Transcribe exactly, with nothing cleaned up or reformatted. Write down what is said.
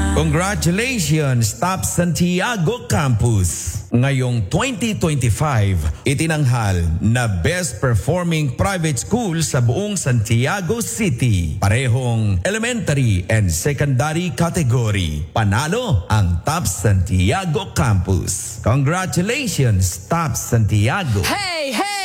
Congratulations, Top Santiago Campus! Ngayong twenty twenty-five, itinanghal na Best Performing Private School sa buong Santiago City. Parehong elementary and secondary category. Panalo ang Top Santiago Campus. Congratulations, Top Santiago! Hey, hey!